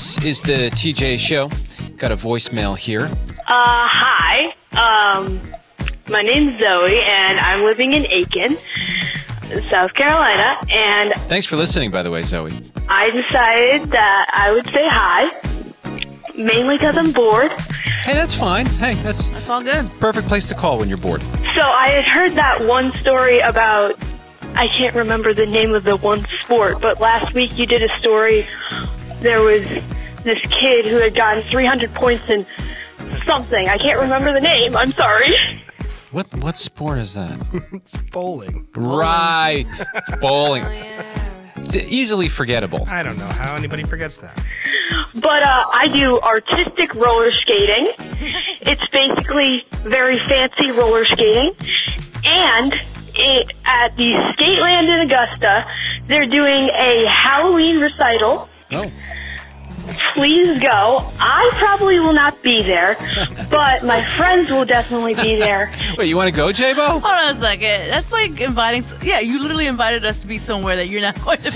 This is the TJ Show. Got a voicemail here. Hi. My name's Zoe, and I'm living in Aiken, South Carolina, and... Thanks for listening, by the way, Zoe. I decided that I would say hi, mainly because I'm bored. Hey, that's fine. Hey, that's all good. Perfect place to call when you're bored. So I had heard that one story about... I can't remember the name of the one sport, but last week you did a story. There was this kid who had gotten 300 points in something. I can't remember the name. I'm sorry. What sport is that? It's bowling. Right. It's bowling. It's easily forgettable. I don't know how anybody forgets that. But I do artistic roller skating. It's basically very fancy roller skating. And at the Skateland in Augusta, they're doing a Halloween recital. Oh. Please go. I probably will not be there, but my friends will definitely be there. Wait, you want to go, J-Bo? Hold on a second. That's like inviting... Yeah, you literally invited us to be somewhere that you're not going to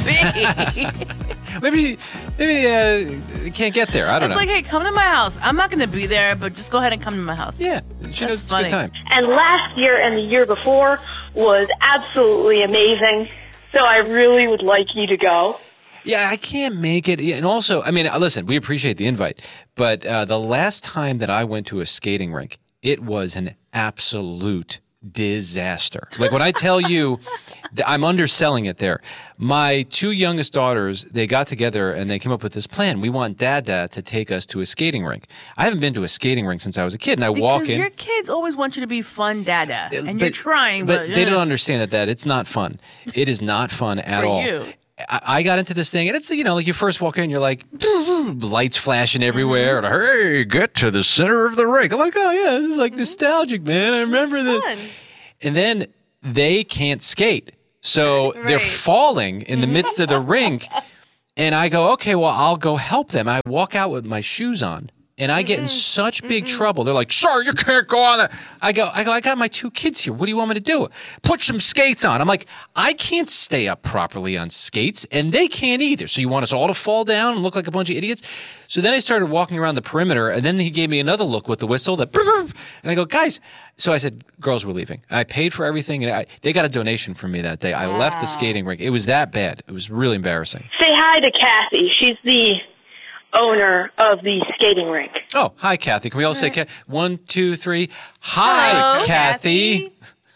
be. Maybe you can't get there. I don't know. It's like, hey, come to my house. I'm not going to be there, but just go ahead and come to my house. Yeah, she knows it's a good time. And last year and the year before was absolutely amazing, so I really would like you to go. Yeah, I can't make it. And also, I mean, listen, we appreciate the invite, but the last time that I went to a skating rink, it was an absolute disaster. Like when I tell you, I'm underselling it there. My two youngest daughters, they got together and they came up with this plan. We want Dada to take us to a skating rink. I haven't been to a skating rink since I was a kid, and I walk in. Because your kids always want you to be fun, Dada, and you're trying, but they don't understand that it's not fun. It is not fun at all. For you. I got into this thing, and it's, like you first walk in, you're like, lights flashing everywhere, and hey, get to the center of the rink. I'm like, oh, yeah, this is like nostalgic, man. I remember this. Fun. And then they can't skate. So they're falling in the midst of the rink, and I go, okay, well, I'll go help them. I walk out with my shoes on. And I get in such big trouble. They're like, sir, you can't go on there. I go, I got my two kids here. What do you want me to do? Put some skates on. I'm like, I can't stay up properly on skates, and they can't either. So you want us all to fall down and look like a bunch of idiots? So then I started walking around the perimeter, and then he gave me another look with the whistle. And I go, guys. So I said, girls, we're leaving. I paid for everything, and they got a donation from me that day. I left the skating rink. It was that bad. It was really embarrassing. Say hi to Kathy. She's the owner of the skating rink. Oh, hi, Kathy. Can we all say 1, 2, 3? Hi, hello, Kathy.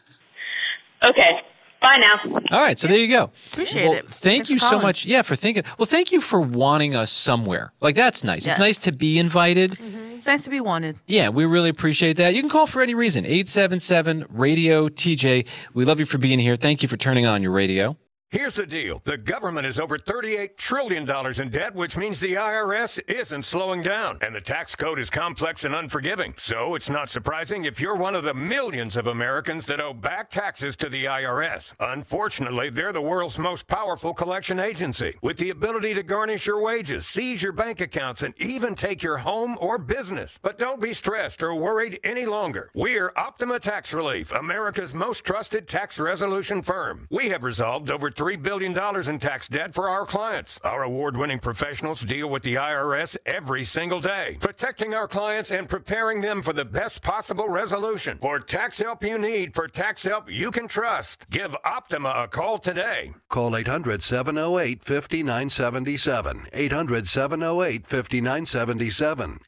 Okay. Bye now. All right, so there you go. Appreciate it. Thank Thanks you for so calling. much. Yeah, for thinking. Well, thank you for wanting us somewhere. Like, that's nice. Yes. It's nice to be invited. It's nice to be wanted. Yeah, we really appreciate that. You can call for any reason. 877-RADIO-TJ. We love you for being here. Thank you for turning on your radio. Here's the deal. The government is over $38 trillion in debt, which means the IRS isn't slowing down. And the tax code is complex and unforgiving. So it's not surprising if you're one of the millions of Americans that owe back taxes to the IRS. Unfortunately, they're the world's most powerful collection agency, with the ability to garnish your wages, seize your bank accounts, and even take your home or business. But don't be stressed or worried any longer. We're Optima Tax Relief, America's most trusted tax resolution firm. We have resolved over $3 billion in tax debt for our clients. Our award-winning professionals deal with the IRS every single day, protecting our clients and preparing them for the best possible resolution. For tax help you need, for tax help you can trust, give Optima a call today. Call 800-708-5977. 800-708-5977.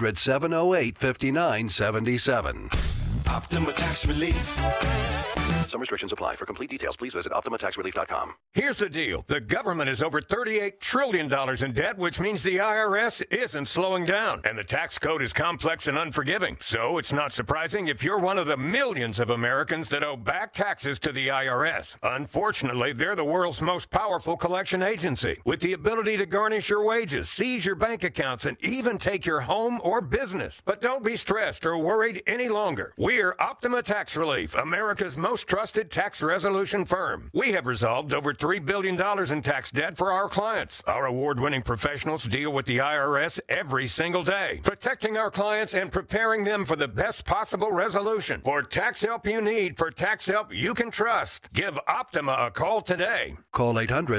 800-708-5977. Optima Tax Relief. Some restrictions apply. For complete details, please visit OptimaTaxRelief.com. Here's the deal. The government is over $38 trillion in debt, which means the IRS isn't slowing down. And the tax code is complex and unforgiving. So it's not surprising if you're one of the millions of Americans that owe back taxes to the IRS. Unfortunately, they're the world's most powerful collection agency, with the ability to garnish your wages, seize your bank accounts, and even take your home or business. But don't be stressed or worried any longer. We're Optima Tax Relief, America's most trusted trusted tax resolution firm. We have resolved over $3 billion in tax debt for our clients. Our award-winning professionals deal with the IRS every single day, protecting our clients and preparing them for the best possible resolution. For tax help you need, for tax help you can trust, give Optima a call today. Call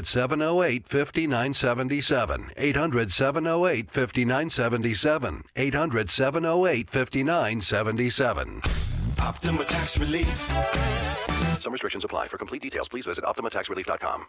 800-708-5977. 800-708-5977. 800-708-5977. Optima Tax Relief. Some restrictions apply. For complete details, please visit OptimaTaxRelief.com.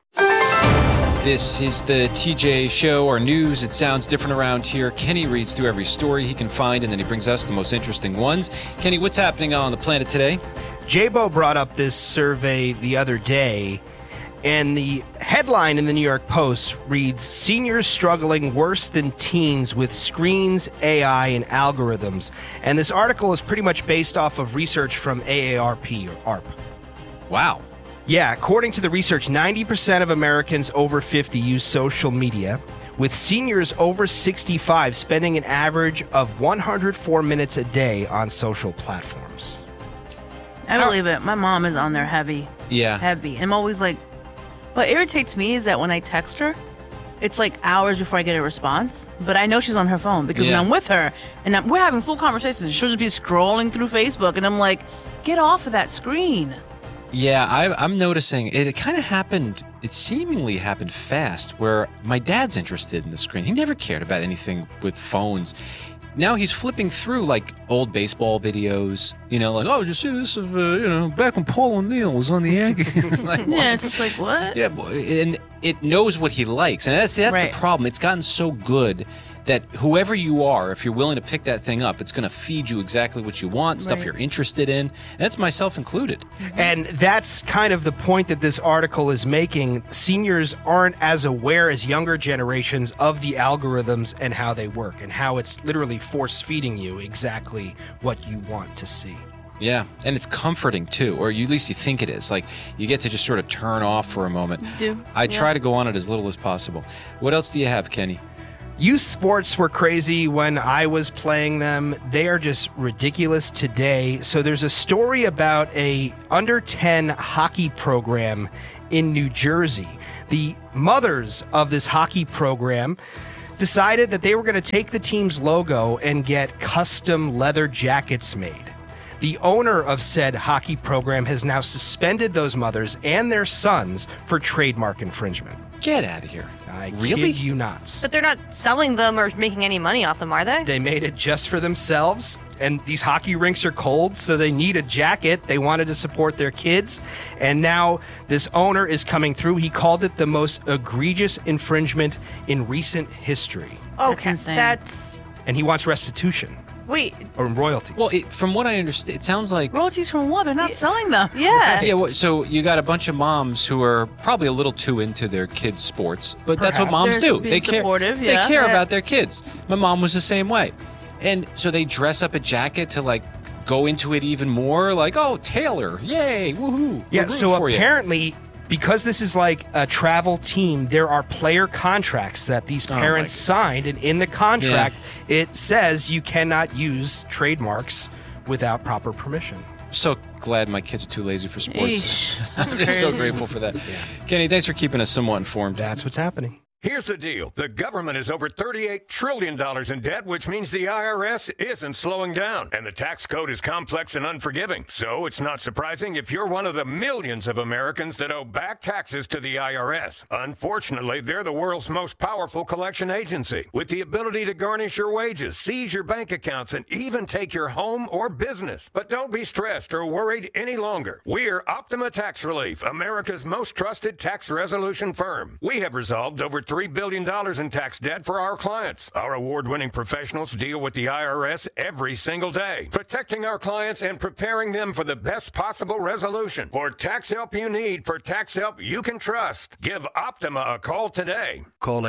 This is the TJ Show, our news. It sounds different around here. Kenny reads through every story he can find, and then he brings us the most interesting ones. Kenny, what's happening on the planet today? J-Bo brought up this survey the other day, and the headline in the New York Post reads, "Seniors struggling worse than teens with screens, AI, and algorithms." And this article is pretty much based off of research from AARP or ARP. Wow. Yeah, according to the research, 90% of Americans over 50 use social media, with seniors over 65 spending an average of 104 minutes a day on social platforms. I believe it. My mom is on there heavy. Yeah. Heavy. I'm always like, what irritates me is that when I text her, it's like hours before I get a response, but I know she's on her phone because when I'm with her and we're having full conversations, she'll just be scrolling through Facebook, and I'm like, get off of that screen. Yeah, I'm noticing it kind of happened, it seemingly happened fast, where my dad's interested in the screen. He never cared about anything with phones. Now he's flipping through like old baseball videos, like, oh, did you see this of, back when Paul O'Neill was on the Yankees? Like, yeah, it's just like, what? Yeah, and it knows what he likes. And that's Right. the problem. It's gotten so good that whoever you are, if you're willing to pick that thing up, it's going to feed you exactly what you want, stuff Right. you're interested in. And that's myself included. And that's kind of the point that this article is making. Seniors aren't as aware as younger generations of the algorithms and how they work and how it's literally force-feeding you exactly what you want to see. Yeah, and it's comforting too, or at least you think it is. Like, you get to just sort of turn off for a moment. You do. I try to go on it as little as possible. What else do you have, Kenny? Youth sports were crazy when I was playing them. They are just ridiculous today. So there's a story about a under 10 hockey program in New Jersey. The mothers of this hockey program decided that they were going to take the team's logo and get custom leather jackets made. The owner of said hockey program has now suspended those mothers and their sons for trademark infringement. Get out of here. I Really? kid you not. But they're not selling them or making any money off them, are they? They made it just for themselves, and these hockey rinks are cold, so they need a jacket. They wanted to support their kids, and now this owner is coming through. He called it the most egregious infringement in recent history, That's insane. That's and he wants restitution wait. or royalties. Well, from what I understand, it sounds like... Royalties from what? They're not selling them. Yeah. Yeah, so you got a bunch of moms who are probably a little too into their kids' sports, but that's what moms They're do. being They care. supportive, They yeah. care Yeah. about their kids. My mom was the same way, and so they dress up a jacket to like go into it even more. Like, oh, Taylor, yay, woohoo! yeah, We're so rooting for you. apparently, because this is like a travel team, there are player contracts that these parents signed, and in the contract, it says you cannot use trademarks without proper permission. So glad my kids are too lazy for sports. Eesh, I'm just so grateful for that. Kenny, thanks for keeping us somewhat informed. That's what's happening. Here's the deal. The government is over $38 trillion in debt, which means the IRS isn't slowing down. And the tax code is complex and unforgiving. So it's not surprising if you're one of the millions of Americans that owe back taxes to the IRS. Unfortunately, they're the world's most powerful collection agency, with the ability to garnish your wages, seize your bank accounts, and even take your home or business. But don't be stressed or worried any longer. We're Optima Tax Relief, America's most trusted tax resolution firm. We have resolved over $3 billion in tax debt for our clients. Our award-winning professionals deal with the IRS every single day, protecting our clients and preparing them for the best possible resolution. For tax help you need, for tax help you can trust, give Optima a call today. Call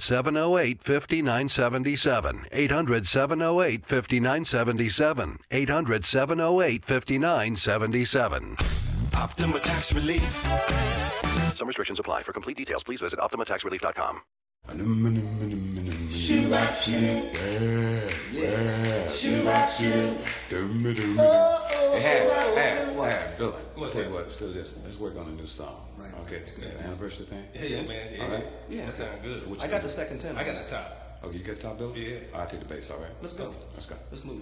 800-708-5977. 800-708-5977. 800-708-5977. Optima Tax Relief. Some restrictions apply. For complete details, please visit OptimaTaxRelief.com. What happened? Bill, I'll tell you what, let's do this. Let's work on a new song. Right. Okay, the anniversary thing? Yeah, man. Yeah. All right? Yeah, that sounds good. So what I you got do? the second tenor. I got the top. Oh, you got the top, Bill? Yeah. I'll take the bass, all right? Let's go. Let's go. Let's move.